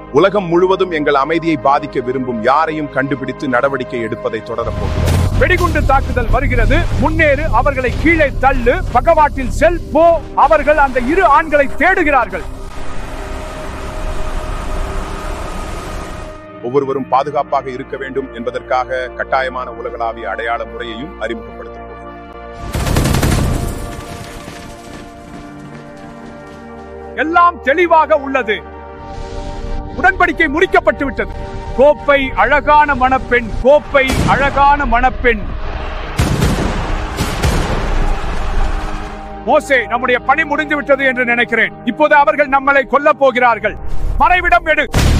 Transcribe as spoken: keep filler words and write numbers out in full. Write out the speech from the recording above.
உலகம் முழுவதும் எங்கள் அமைதியை பாதிக்க விரும்பும் யாரையும் கண்டுபிடித்து நடவடிக்கை எடுப்பதை தொடரப் போகிறோம். வெடிகுண்டு தாக்குதல் வருகிறது, முன்னேறு, அவர்களை கீழே தள்ளு, பக்கவாட்டில் செல், போ. அவர்கள் அந்த இரு ஆண்களை தேடுகிறார்கள். ஒவ்வொருவரும் பாதுகாப்பாக இருக்க வேண்டும் என்பதற்காக கட்டாயமான உலகளாவிய அடையாள முறையையும் அறிமுகப்படுத்தப் போகிறோம். எல்லாம் தெளிவாக உள்ளது. உடன்படிக்கை முடிக்கப்பட்டு விட்டது. கோப்பை அழகான மணப்பெண், கோப்பை அழகான மணப்பெண். மோசே, நம்முடைய பணி முடிந்து விட்டது என்று நினைக்கிறேன். இப்போது அவர்கள் நம்மளை கொல்லப் போகிறார்கள். மறைவிடம் எடு.